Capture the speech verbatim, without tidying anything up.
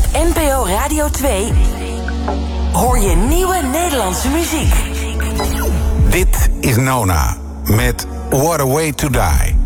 N P O Radio twee hoor je nieuwe Nederlandse muziek. Dit is Nona met What a Way to Die.